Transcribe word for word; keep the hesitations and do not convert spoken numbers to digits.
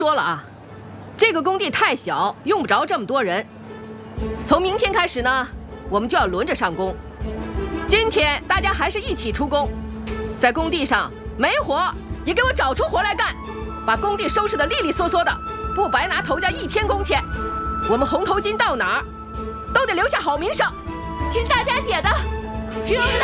说了啊，这个工地太小，用不着这么多人。从明天开始呢，我们就要轮着上工。今天大家还是一起出工，在工地上没活也给我找出活来干，把工地收拾得利利索索的，不白拿头家一天工钱。我们红头巾到哪儿，都得留下好名声。 听大家姐的，听。